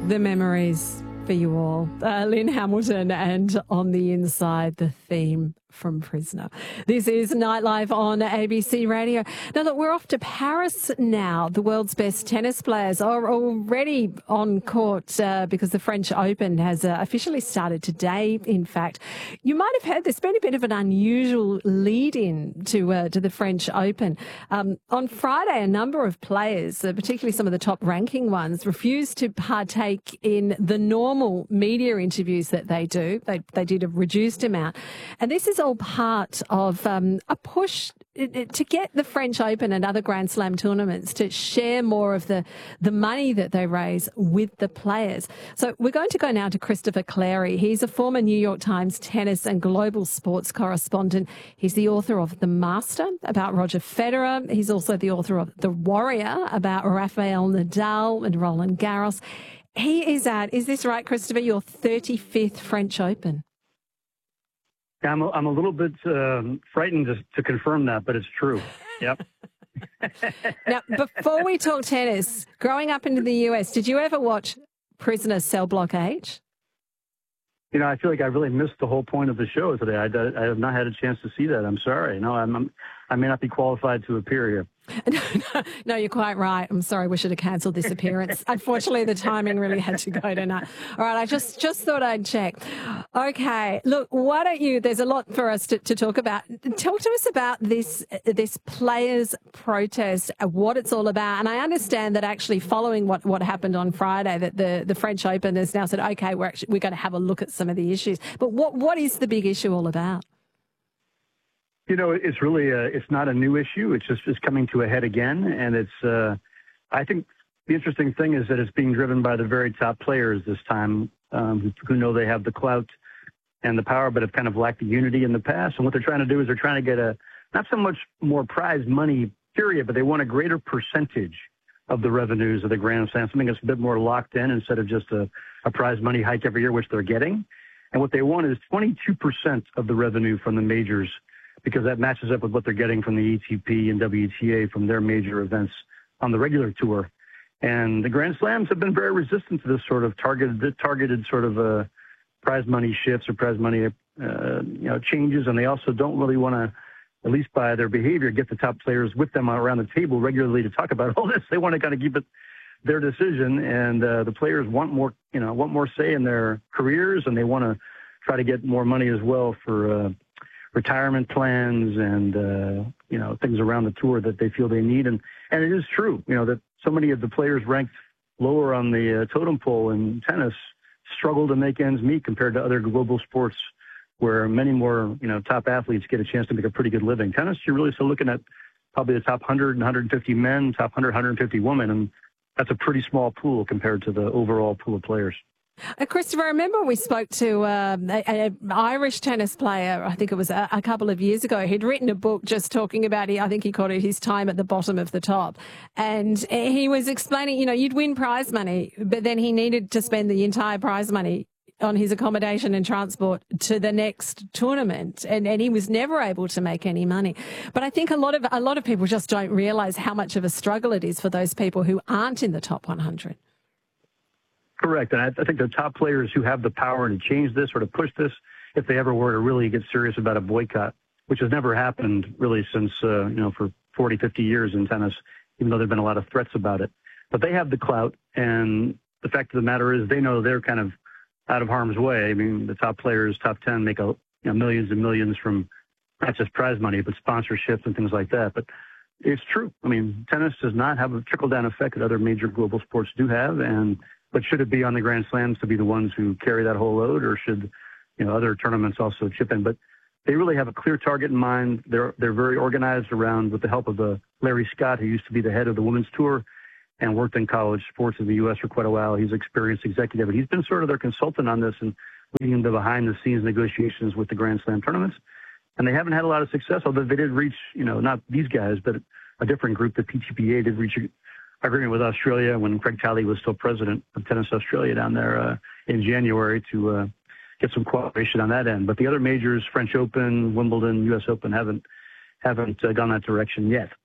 The memories for you all. Lynn Hamilton and On the Inside, the theme from Prisoner. This is Nightlife on ABC Radio. Now, look, we're off to Paris now. The world's best tennis players are already on court because the French Open has officially started today, in fact. You might have heard there's been a bit of an unusual lead-in to the French Open. On Friday, a number of players, particularly some of the top-ranking ones, refused to partake in the normal media interviews that they do. They did a reduced amount. And this is all part of a push to get the French Open and other Grand Slam tournaments to share more of the money that they raise with the players. So we're going to go now to Christopher Clarey. He's a former New York Times tennis and global sports correspondent. He's the author of The Master about Roger Federer. He's also the author of The Warrior about Rafael Nadal and Roland Garros. He is at, is this right, Christopher, your 35th French Open? I'm a little bit frightened to confirm that, but it's true. Yep. Now, before we talk tennis, growing up in the US, did you ever watch Prisoner Cell Block H? You know, I feel like I really missed the whole point of the show today. I have not had a chance to see that. I'm sorry. No, I may not be qualified to appear here. No, you're quite right. I'm sorry. We should have cancelled this appearance. Unfortunately, the timing really had to go tonight. All right. I just thought I'd check. Okay. Look, why don't you, there's a lot for us to talk about. Talk to us about this players' protest, what it's all about. And I understand that actually following what happened on Friday, that the French Open has now said, okay, we're going to have a look at some of the issues. But what is the big issue all about? You know, it's really it's not a new issue. It's just coming to a head again. And it's I think the interesting thing is that it's being driven by the very top players this time who know they have the clout and the power, but have kind of lacked the unity in the past. And what they're trying to do is they're trying to get not so much more prize money, period, but they want a greater percentage of the revenues of the Grand Slam, something that's a bit more locked in instead of just a prize money hike every year, which they're getting. And what they want is 22% of the revenue from the majors, because that matches up with what they're getting from the ATP and WTA from their major events on the regular tour. And the Grand Slams have been very resistant to this sort of targeted sort of prize money shifts or prize money changes. And they also don't really want to, at least by their behavior, get the top players with them around the table regularly to talk about all this. They want to kind of keep it their decision. And the players want more say in their careers, and they want to try to get more money as well for retirement plans and, things around the tour that they feel they need. And it is true, that so many of the players ranked lower on the totem pole in tennis struggle to make ends meet compared to other global sports where many more, top athletes get a chance to make a pretty good living. Tennis, you're really still looking at probably the top 100 and 150 men, top 100, 150 women. And that's a pretty small pool compared to the overall pool of players. Christopher, I remember we spoke to an Irish tennis player, I think it was a couple of years ago. He'd written a book just talking about, I think he called it his time at the bottom of the top. And he was explaining, you'd win prize money, but then he needed to spend the entire prize money on his accommodation and transport to the next tournament. And he was never able to make any money. But I think a lot of people just don't realise how much of a struggle it is for those people who aren't in the top 100. Correct. And I think the top players who have the power to change this or to push this, if they ever were to really get serious about a boycott, which has never happened really since, for 40, 50 years in tennis, even though there have been a lot of threats about it. But they have the clout. And the fact of the matter is they know they're kind of out of harm's way. I mean, the top players, top 10, make millions and millions from not just prize money, but sponsorships and things like that. But it's true. I mean, tennis does not have a trickle-down effect that other major global sports do have. But should it be on the Grand Slams to be the ones who carry that whole load, or should, other tournaments also chip in? But they really have a clear target in mind. They're very organized around, with the help of Larry Scott, who used to be the head of the women's tour and worked in college sports in the U.S. for quite a while. He's an experienced executive, and he's been sort of their consultant on this and leading the behind-the-scenes negotiations with the Grand Slam tournaments. And they haven't had a lot of success, although they did reach, not these guys, but a different group, the PTPA, did reach agreement with Australia when Craig Tiley was still president of Tennis Australia down there in January to get some cooperation on that end. But the other majors, French Open, Wimbledon, U.S. Open, haven't gone that direction yet.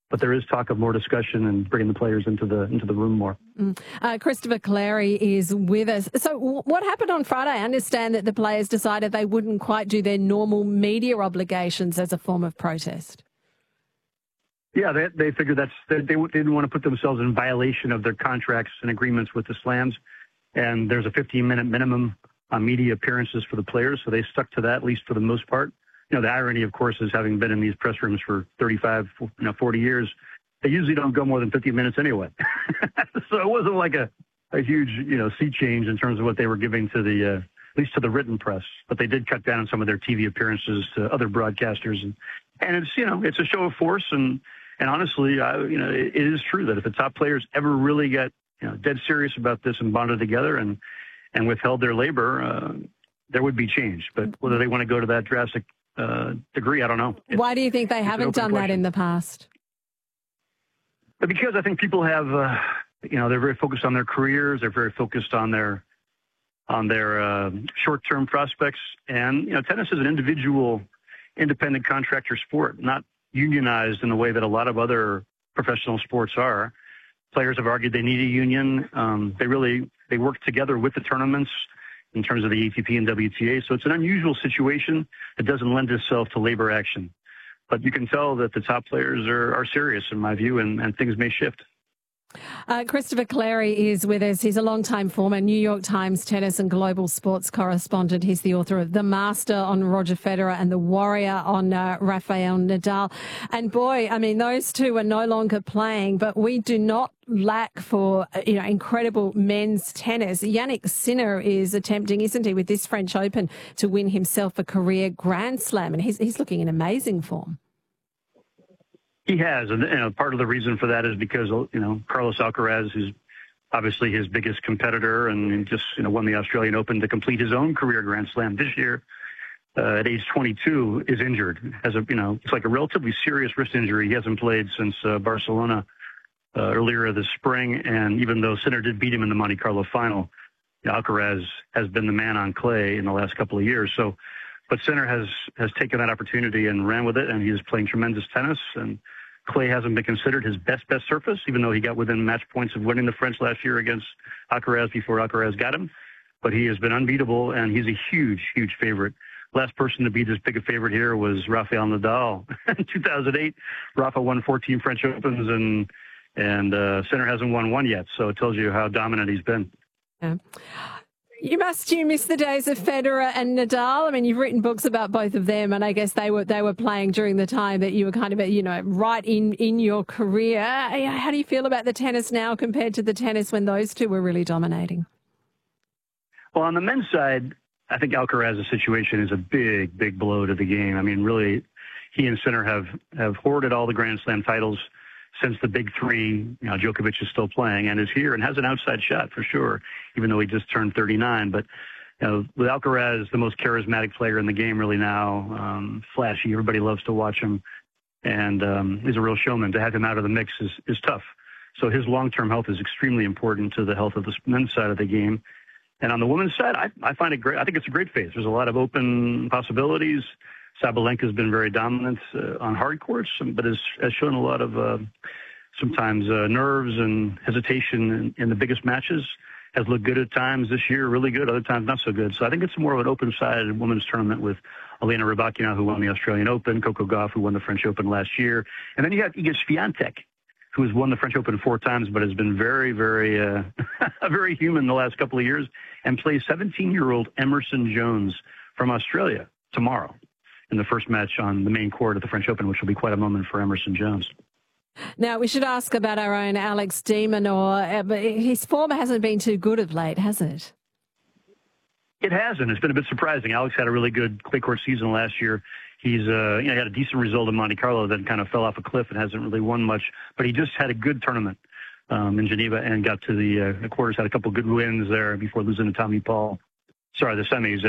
But there is talk of more discussion and bringing the players into the room more. Christopher Clarey is with us. So what happened on Friday? I understand that the players decided they wouldn't quite do their normal media obligations as a form of protest. Yeah, they figured they didn't want to put themselves in violation of their contracts and agreements with the Slams. And there's a 15-minute minimum on media appearances for the players, so they stuck to that, at least for the most part. You know, the irony, of course, is having been in these press rooms for 35, 40 years, they usually don't go more than 50 minutes anyway. So it wasn't like a huge, sea change in terms of what they were giving to the, at least to the written press. But they did cut down on some of their TV appearances to other broadcasters. And it's, it's a show of force. And honestly, it is true that if the top players ever really get, dead serious about this and bonded together and withheld their labor, there would be change. But whether they want to go to that drastic degree, I don't know. Why do you think they haven't done that in the past? Because I think people have, they're very focused on their careers. They're very focused on their short-term prospects. And, tennis is an individual, independent contractor sport, not unionized in the way that a lot of other professional sports are. Players have argued they need a union. They work together with the tournaments in terms of the ATP and WTA. So it's an unusual situation that doesn't lend itself to labor action. But you can tell that the top players are serious, in my view, and things may shift. Christopher Clarey is with us. He's a long-time former New York Times tennis and global sports correspondent. He's the author of The Master on Roger Federer and The Warrior on Rafael Nadal. And boy, I mean, those two are no longer playing, but we do not lack for, incredible men's tennis. Yannick Sinner is attempting, isn't he, with this French Open to win himself a career Grand Slam, and he's looking in amazing form. He has, and part of the reason for that is because, Carlos Alcaraz, who's obviously his biggest competitor and just, won the Australian Open to complete his own career Grand Slam this year at age 22, is injured. It's like a relatively serious wrist injury. He hasn't played since Barcelona earlier this spring, and even though Sinner did beat him in the Monte Carlo final, Alcaraz has been the man on clay in the last couple of years. So, but Sinner has taken that opportunity and ran with it, and he is playing tremendous tennis. And clay hasn't been considered his best surface, even though he got within match points of winning the French last year against Alcaraz before Alcaraz got him. But he has been unbeatable, and he's a huge favorite. Last person to be this big a favorite here was Rafael Nadal. In 2008, Rafa won 14 French Opens, and Sinner hasn't won one yet. So it tells you how dominant he's been. Yeah. You miss the days of Federer and Nadal. I mean, you've written books about both of them, and I guess they were playing during the time that you were kind of, right in your career. How do you feel about the tennis now compared to the tennis when those two were really dominating? Well, on the men's side, I think Alcaraz's situation is a big blow to the game. I mean, really, he and Sinner have hoarded all the Grand Slam titles since the big three. Djokovic is still playing and is here and has an outside shot for sure, even though he just turned 39. But with Alcaraz, the most charismatic player in the game really now, flashy, everybody loves to watch him, and he's a real showman. To have him out of the mix is tough. So his long-term health is extremely important to the health of the men's side of the game. And on the women's side, I find it great. I think it's a great phase. There's a lot of open possibilities. Sabalenka's been very dominant on hard courts, but has shown a lot of sometimes nerves and hesitation in the biggest matches. Has looked good at times this year, really good, other times not so good. So I think it's more of an open-sided women's tournament with Elena Rybakina, who won the Australian Open, Coco Gauff, who won the French Open last year. And then you have Iga Swiatek, who has won the French Open 4 times, but has been very, very, very human the last couple of years, and plays 17-year-old Emerson Jones from Australia tomorrow in the first match on the main court at the French Open, which will be quite a moment for Emerson Jones. Now, we should ask about our own Alex de Minaur, but his form hasn't been too good of late, has it? It hasn't. It's been a bit surprising. Alex had a really good clay court season last year. He's he had a decent result in Monte Carlo, then kind of fell off a cliff and hasn't really won much. But he just had a good tournament in Geneva and got to the quarters, had a couple of good wins there before losing to Tommy Paul. The semis.